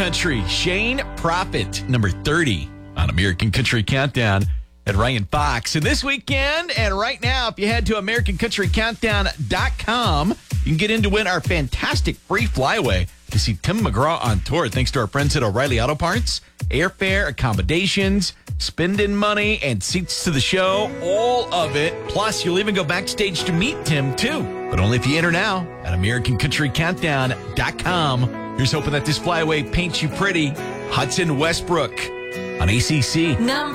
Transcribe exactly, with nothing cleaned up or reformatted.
Country, Shane Prophet, number thirty on American Country Countdown at Ryan Fox. And this weekend and right now, if you head to American Country Countdown dot com, you can get in to win our fantastic free flyaway to see Tim McGraw on tour. Thanks to our friends at O'Reilly Auto Parts, airfare, accommodations, spending money, and seats to the show, all of it. Plus, you'll even go backstage to meet Tim, too. But only if you enter now at American Country Countdown dot com. Here's hoping that this flyaway paints you pretty. Hudson Westbrook on A C C. Number